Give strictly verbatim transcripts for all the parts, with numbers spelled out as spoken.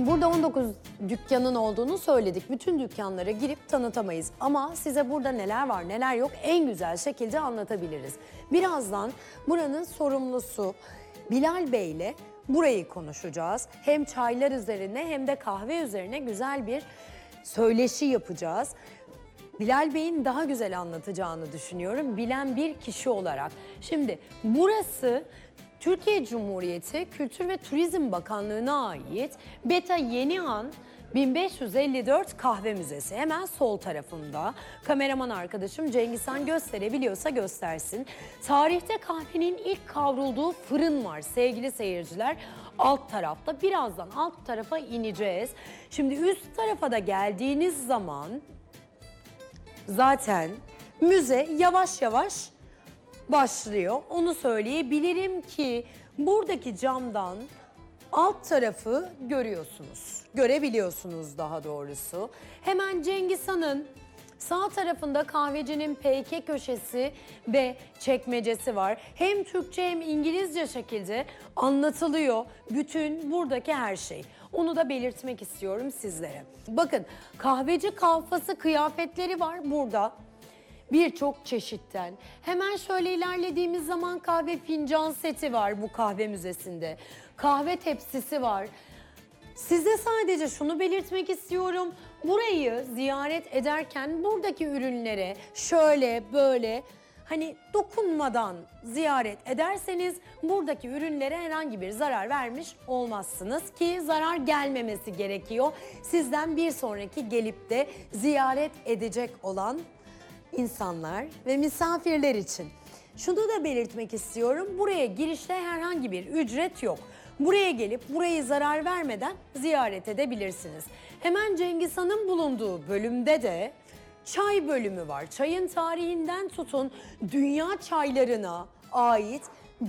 Burada on dokuz dükkanın olduğunu söyledik. Bütün dükkanlara girip tanıtamayız. Ama size burada neler var neler yok en güzel şekilde anlatabiliriz. Birazdan buranın sorumlusu Bilal Bey ile burayı konuşacağız. Hem çaylar üzerine hem de kahve üzerine güzel bir söyleşi yapacağız. Bilal Bey'in daha güzel anlatacağını düşünüyorum, bilen bir kişi olarak. Şimdi burası Türkiye Cumhuriyeti Kültür ve Turizm Bakanlığı'na ait Beta Yenihan bin beş yüz elli dört Kahve Müzesi. Hemen sol tarafında. Kameraman arkadaşım Cengizhan gösterebiliyorsa göstersin. Tarihte kahvenin ilk kavrulduğu fırın var sevgili seyirciler. Alt tarafta. Birazdan alt tarafa ineceğiz. Şimdi üst tarafa da geldiğiniz zaman zaten müze yavaş yavaş başlıyor. Onu söyleyebilirim ki buradaki camdan alt tarafı görüyorsunuz. Görebiliyorsunuz daha doğrusu. Hemen Cengiz Han'ın sağ tarafında kahvecinin peyke köşesi ve çekmecesi var. Hem Türkçe hem İngilizce şekilde anlatılıyor bütün buradaki her şey. Onu da belirtmek istiyorum sizlere. Bakın kahveci kalfası kıyafetleri var burada. Birçok çeşitten. Hemen şöyle ilerlediğimiz zaman kahve fincan seti var bu kahve müzesinde. Kahve tepsisi var. Size sadece şunu belirtmek istiyorum. Burayı ziyaret ederken buradaki ürünlere şöyle böyle hani dokunmadan ziyaret ederseniz buradaki ürünlere herhangi bir zarar vermiş olmazsınız ki zarar gelmemesi gerekiyor. Sizden bir sonraki gelip de ziyaret edecek olan insanlar ve misafirler için. Şunu da belirtmek istiyorum. Buraya girişte herhangi bir ücret yok. Buraya gelip burayı zarar vermeden ziyaret edebilirsiniz. Hemen Cengiz Han'ın bulunduğu bölümde de çay bölümü var. Çayın tarihinden tutun dünya çaylarına ait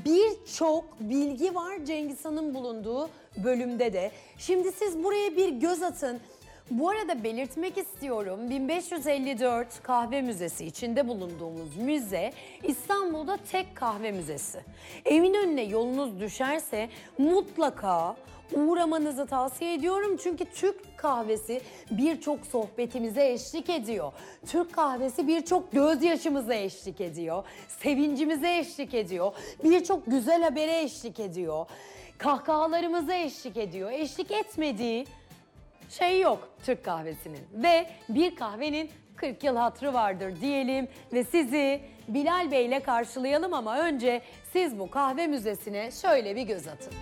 birçok bilgi var Cengiz Han'ın bulunduğu bölümde de. Şimdi siz buraya bir göz atın. Bu arada belirtmek istiyorum, bin beş yüz elli dört Kahve Müzesi içinde bulunduğumuz müze İstanbul'da tek kahve müzesi. Eminönü'ne yolunuz düşerse mutlaka uğramanızı tavsiye ediyorum. Çünkü Türk kahvesi birçok sohbetimize eşlik ediyor. Türk kahvesi birçok gözyaşımıza eşlik ediyor. Sevincimize eşlik ediyor. Birçok güzel habere eşlik ediyor. Kahkahalarımıza eşlik ediyor. Eşlik etmediği şey yok Türk kahvesinin ve bir kahvenin kırk yıl hatırı vardır diyelim ve sizi Bilal Bey ile karşılayalım ama önce siz bu kahve müzesine şöyle bir göz atın.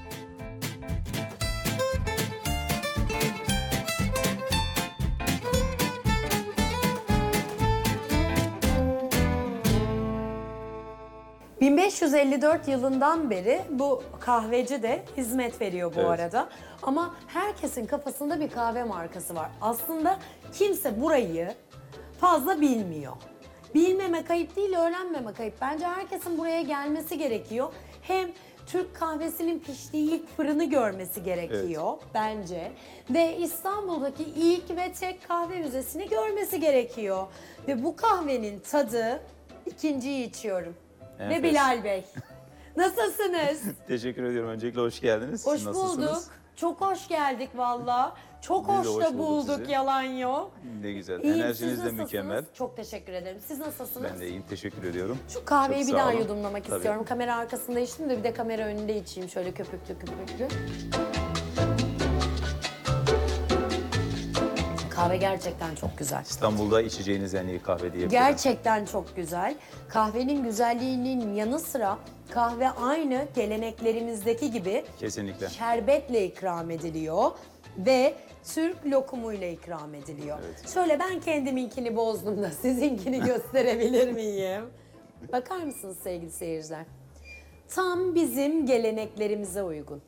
bin beş yüz elli dört yılından beri bu kahveci de hizmet veriyor bu Evet. arada. Ama herkesin kafasında bir kahve markası var. Aslında kimse burayı fazla bilmiyor. Bilmemek ayıp değil, öğrenmemek ayıp. Bence herkesin buraya gelmesi gerekiyor. Hem Türk kahvesinin piştiği ilk fırını görmesi gerekiyor evet. bence. Ve İstanbul'daki ilk ve tek kahve müzesini görmesi gerekiyor. Ve bu kahvenin tadı, ikinciyi içiyorum. Enfes. Ve Bilal Bey. Nasılsınız? Teşekkür ediyorum. Öncelikle hoş geldiniz. Hoş Siz nasılsınız? bulduk. Çok hoş geldik valla. Çok Biz de hoş hoş da bulduk bulduk, sizi. yalan yok. Ne güzel. İyiyim, Enerjiniz siz de nasılsınız? mükemmel. Çok teşekkür ederim. Siz nasılsınız? Ben de iyiyim. Teşekkür ediyorum. Şu kahveyi Çok bir sağ daha olun. yudumlamak Tabii. istiyorum. Kamera arkasında içtim de bir de kamera önünde içeyim şöyle köpüklü köpüklü. Kahve gerçekten çok güzel. İstanbul'da içeceğiniz en iyi kahve diyebilirim. Gerçekten çok güzel. Kahvenin güzelliğinin yanı sıra kahve aynı geleneklerimizdeki gibi Kesinlikle. şerbetle ikram ediliyor ve Türk lokumuyla ikram ediliyor. Evet. Şöyle ben kendiminkini bozdum da sizinkini gösterebilir miyim? Bakar mısınız sevgili seyirciler? Tam bizim geleneklerimize uygun.